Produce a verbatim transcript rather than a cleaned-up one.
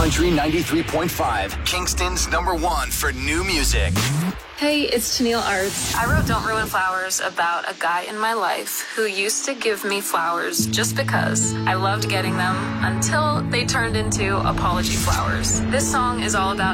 Country ninety-three point five, Kingston's number one for new music. Hey, it's Tennille Arts. I wrote Don't Ruin Flowers about a guy in my life who used to give me flowers just because. I loved getting them until they turned into apology flowers. This song is all about